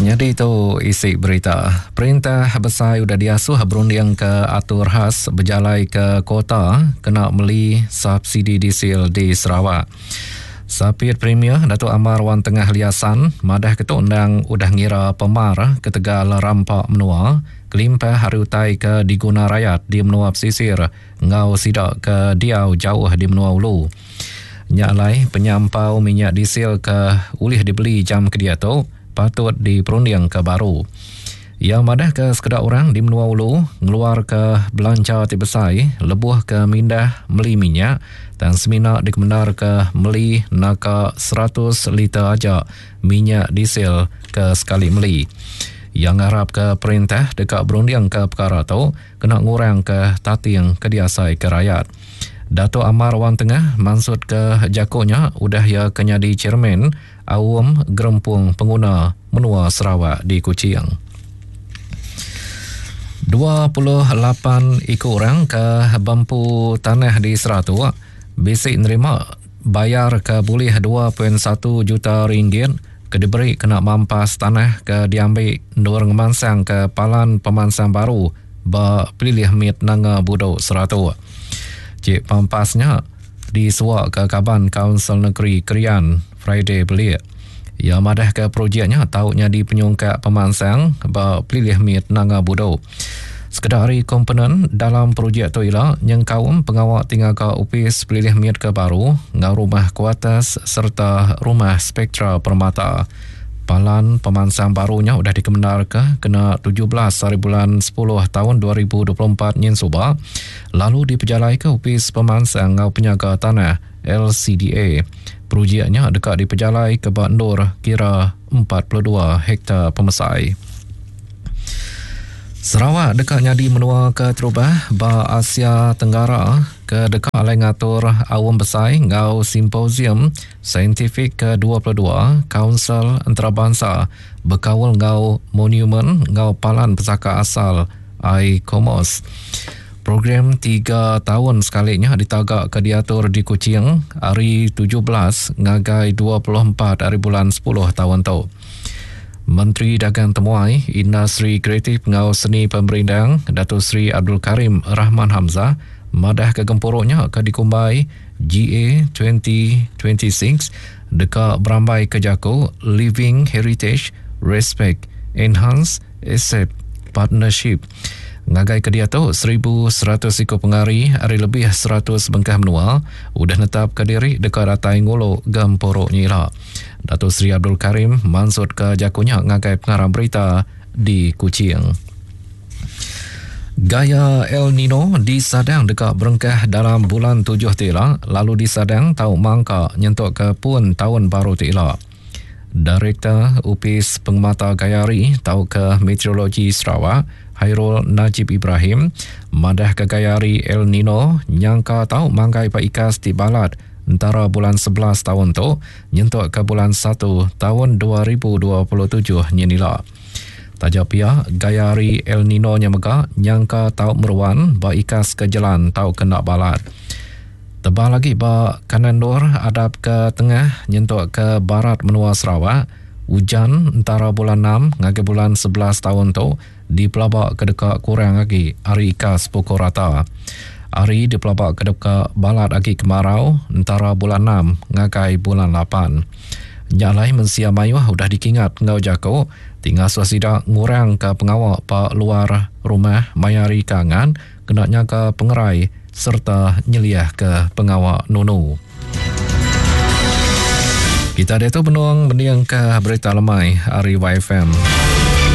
Jadi itu isi berita. Perintah Besar sudah diasuh berunding ke atur khas berjalai ke kota kena beli subsidi diesel di Sarawak. Sapit Premier Datuk Amar Wan Tengah Liasan madah ketua undang udah ngira pemar ke Tegal rampak menua kelimpah hari utai ke diguna rakyat di menua pesisir ngau sidak ke Diau jauh di menua ulu. Nyalai penyampau minyak diesel ke ulih dibeli jam kedia tu patut diperunding ke baru. Yang madah ke sekedar orang di menua ulu ngeluar ke belanja tibesai lebuh ke mindah meli minyak dan semina dikemendar ke meli naka 100 liter aja minyak diesel ke sekali meli. Yang harap ke perintah dekat berunding ke perkara tu kena ngurang ke tating kediasai ke rakyat. Datuk Amar Wan Tengah maksud ke jakonya udah ya kenyadi chairman Awam Gerempung Pengguna Menua Sarawak di Kuching. 28 ikut orang ke bampu tanah di Seratu basic nerima bayar ke boleh 2.1 juta ringgit ke diberi kena mampas tanah ke diambil dorang mansang ke Palan Pemansang Baru ba pilih mit nanga budok Seratu. Cik pampasnya disuak ke Kaban Kaunsil Negeri Krian Friday belia. Ya madah ke projeknya tahunya di penyungkak pemansang ba pilih mit nanga budo. Sekedari komponen dalam projek tu ialah yang kaum pengawal tinggal ke upis pilih mit ke baru ngau rumah kuatas serta rumah spektra permata. Palan Pemansang Barunya sudah dikemendar ke kena 17 hari bulan 10 tahun 2024 nyen suba lalu diperjalai ke upis pemansang ngau penyaga tanah LCDA. Projeknya dekat diperjalai ke Bandur kira 42 hektar pemesai. Sarawak dekat nyadi menua ke terubah ba Asia Tenggara ke dekat alai ngatur awam besai ngau simposium saintifik ke-22 Kaunsil Antarabangsa berkawal ngau monumen ngau palan pesaka asal ICOMOS. Program 3 tahun sekalinya ditagak ke diatur di Kuching hari 17 ngagai 24 hari bulan 10 tahun tu. Menteri Dagang Temuai, Industri Kreatif Ngau Seni Pemberindang, Datuk Seri Abdul Karim Rahman Hamzah, madah ke gempuruknya ke dikumbai GA 2026 dekat berambai ke jako Living Heritage, Respect, Enhance, Asset, Partnership. Ngagai ke dia tu 1,100 ikut pengari hari lebih 100 bengkah menua udah netap ke diri dekat ratai ngolo gempuruk nyila. Datuk Seri Abdul Karim maksud ke jakunya ngagai pengarang berita di Kuching. Gaya El Nino disadang dekat berengkah dalam bulan 7 tila lalu disadang tahu mangka nyentuk ke pun tahun baru tila. Direktur Upis Pengamata Gayari tahu ke Meteorologi Sarawak Hairul Najib Ibrahim madah ke Gayari El Nino nyangka tahu mangkai paikas di balat antara bulan 11 tahun tu nyentuk ke bulan 1 tahun 2027 nyenila. Tajak pia Gayari El Nino nya mega nyangka tahu meruan ba ikas ke jalan tahu kena balat. Tebal lagi ba kanan dor adap ke tengah nyentuk ke barat menua Sarawak hujan antara bulan 6 ngagi bulan 11 tahun tu di pelabak ke dekat kurang lagi hari ikas pukul rata. Hari di pelabak ke dekat balat lagi kemarau antara bulan 6 ngagai bulan 8. Nyalai mensia mayuh udah dikingat ngau jako tinggal suasida ngurang ke pengawal pa luar rumah mayari kangan kenaknya ke pengerai serta nyeliah ke pengawal nunu. Kita ada tu benuang mendiang ke berita lemai hari YFM.